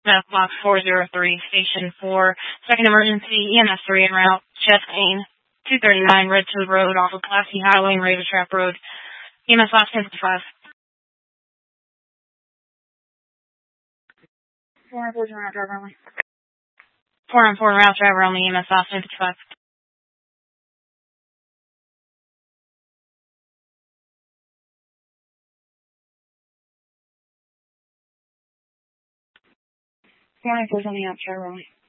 Math Box 403, Station 4, Second Emergency, EMS 3 en route, chest pain, 239 Red Toad Road off of Classy Highway and Razor Trap Road, EMS last 1055. 4 on 4 route driver only. 4 on 4 route driver only, EMS last 1055. Four on 4 on the out driver only.